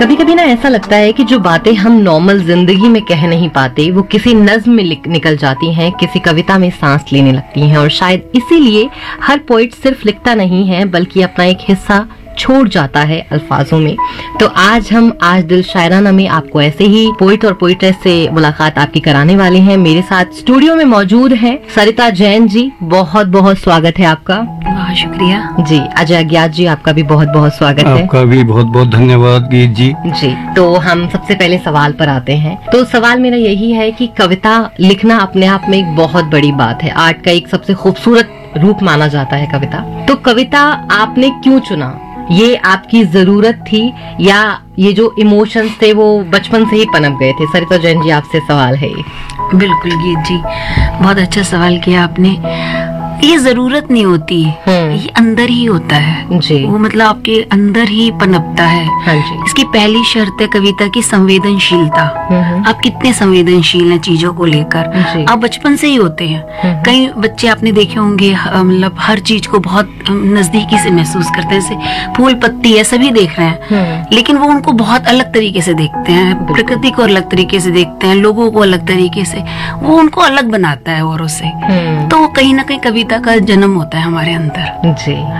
कभी कभी ना ऐसा लगता है कि जो बातें हम नॉर्मल जिंदगी में कह नहीं पाते वो किसी नज्म में निकल जाती हैं, किसी कविता में सांस लेने लगती हैं। और शायद इसीलिए हर पोइट सिर्फ लिखता नहीं है बल्कि अपना एक हिस्सा छोड़ जाता है अल्फाजों में। तो आज दिल शायराना में आपको ऐसे ही पोइट और पोइट्रेस से मुलाकात आपकी कराने वाले हैं। मेरे साथ स्टूडियो में मौजूद हैं सरिता जैन जी, बहुत बहुत स्वागत है आपका। बहुत शुक्रिया जी। अजय अज्ञात जी, आपका भी बहुत बहुत स्वागत है। आपका भी बहुत बहुत धन्यवाद गीत जी। जी, तो हम सबसे पहले सवाल पर आते हैं। तो सवाल मेरा यही है कि कविता लिखना अपने आप में एक बहुत बड़ी बात है, आर्ट का एक सबसे खूबसूरत रूप माना जाता है कविता। तो कविता आपने क्यों चुना? ये आपकी जरूरत थी या ये जो इमोशंस थे वो बचपन से ही पनप गए थे? सरिता जैन जी, आपसे सवाल है ये। बिल्कुल गीत जी, बहुत अच्छा सवाल किया आपने। ये जरूरत नहीं होती, ये अंदर ही होता है जी। वो मतलब आपके अंदर ही पनपता है। हाँ जी। इसकी पहली शर्त है कविता की संवेदनशीलता। आप कितने संवेदनशील हैं चीजों को लेकर, आप बचपन से ही होते हैं। कई बच्चे आपने देखे होंगे मतलब हर चीज को बहुत नजदीकी से महसूस करते हैं, जैसे फूल पत्ती है सभी देख रहे हैं, लेकिन वो उनको बहुत अलग तरीके से देखते हैं, प्रकृति को अलग तरीके से देखते हैं, लोगों को अलग तरीके से, वो उनको अलग बनाता है औरों से। तो कहीं ना कहीं कविता का जन्म होता है हमारे अंदर।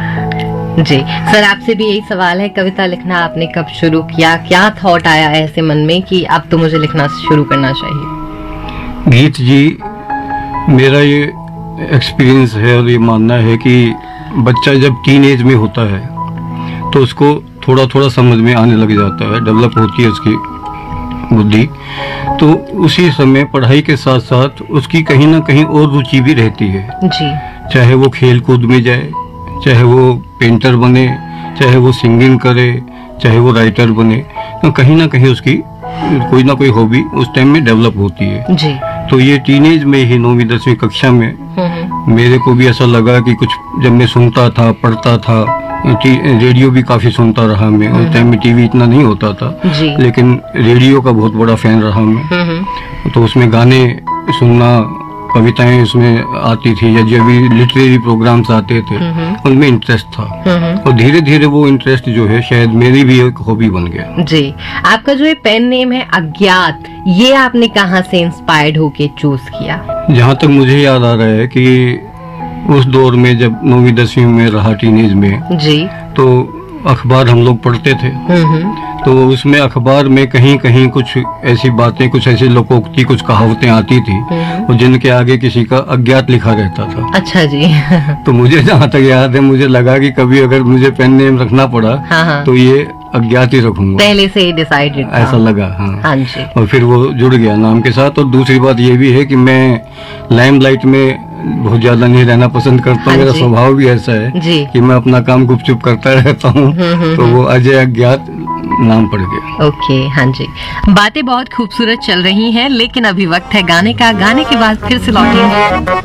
जी जी। सर, आपसे भी यही सवाल है, कविता लिखना आपने कब शुरू किया? क्या थॉट आया ऐसे मन में कि अब तो मुझे लिखना शुरू करना चाहिए? गीत जी, मेरा ये एक्सपीरियंस है और ये मानना है कि बच्चा जब टीन एज में होता है तो उसको थोड़ा थोड़ा समझ में आने लग जाता है, डेवलप होती है उसकी बुद्धि। तो उसी समय पढ़ाई के साथ साथ उसकी कहीं ना कहीं और रुचि भी रहती है जी। चाहे वो खेल कूद में जाए, चाहे वो पेंटर बने, चाहे वो सिंगिंग करे, चाहे वो राइटर बने, तो कहीं ना कहीं उसकी कोई ना कोई हॉबी उस टाइम में डेवलप होती है जी। तो ये टीनेज में ही 9वीं 10वीं कक्षा में मेरे को भी ऐसा लगा कि कुछ जब मैं सुनता था, पढ़ता था, रेडियो भी काफी सुनता रहा मैं, उस टाइम में टीवी इतना नहीं होता था जी। लेकिन रेडियो का बहुत बड़ा फैन रहा मैं। तो उसमें गाने सुनना, कविताएं उसमें आती थी या जो भी लिटरेरी प्रोग्राम्स आते थे उनमें इंटरेस्ट था। और धीरे धीरे वो इंटरेस्ट जो है शायद मेरी भी एक हॉबी बन गया। जी। आपका जो ये पेन नेम है अज्ञात, ये आपने कहाँ से इंस्पायर्ड होके चूज किया? जहाँ तक मुझे याद आ रहा है कि उस दौर में जब 9वीं 10वीं में रहा टीनेज में जी, तो अखबार हम लोग पढ़ते थे। तो उसमें अखबार में कहीं कहीं कुछ ऐसी बातें, कुछ ऐसी लोकोक्ति, कुछ कहावतें आती थी और जिनके आगे किसी का अज्ञात लिखा रहता था। अच्छा जी। तो मुझे जहाँ तक याद है, मुझे लगा कि कभी अगर मुझे पेन नेम रखना पड़ा तो ये अज्ञात ही रखूंगा, पहले से ही डिसाइडेड ऐसा लगा। हाँ जी। और फिर वो जुड़ गया नाम के साथ। और दूसरी बात ये भी है कि मैं लाइमलाइट में बहुत ज्यादा नहीं रहना पसंद करता हूँ। मेरा स्वभाव भी ऐसा है कि मैं अपना काम गुपचुप करता रहता हूँ। तो वो अजय अज्ञात नाम पड़ गया। ओके। हाँ जी। बातें बहुत खूबसूरत चल रही हैं, लेकिन अभी वक्त है गाने का। गाने के बाद फिर से लौटेंगे।